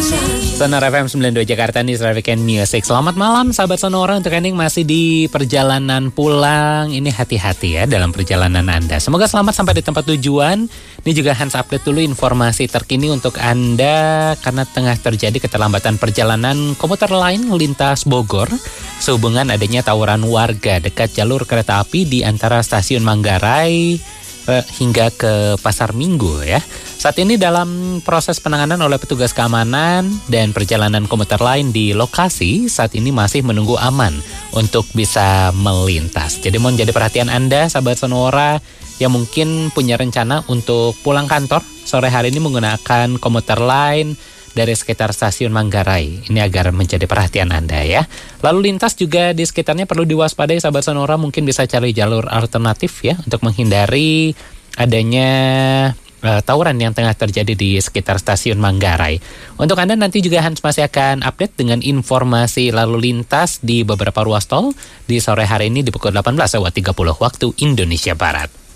Sonora FM 92 Jakarta di Traffic and Music. Selamat malam sahabat Sonora, untuk ending masih di perjalanan pulang. Ini hati-hati ya dalam perjalanan Anda. Semoga selamat sampai di tempat tujuan. Ini juga Hans update dulu informasi terkini untuk Anda karena tengah terjadi keterlambatan perjalanan komuter lain lintas Bogor sehubungan adanya tawuran warga dekat jalur kereta api di antara stasiun Manggarai hingga ke Pasar Minggu ya. Saat ini dalam proses penanganan oleh petugas keamanan dan perjalanan komuter lain di lokasi saat ini masih menunggu aman untuk bisa melintas. Jadi mohon jadi perhatian Anda sahabat Sonora yang mungkin punya rencana untuk pulang kantor sore hari ini menggunakan komuter lain dari sekitar stasiun Manggarai. Ini agar menjadi perhatian Anda ya. Lalu lintas juga di sekitarnya perlu diwaspadai sahabat Sonora, mungkin bisa cari jalur alternatif ya untuk menghindari adanya tawuran yang tengah terjadi di sekitar stasiun Manggarai. Untuk Anda nanti juga Hans masih akan update dengan informasi lalu lintas di beberapa ruas tol di sore hari ini di pukul 18.30 waktu Indonesia Barat.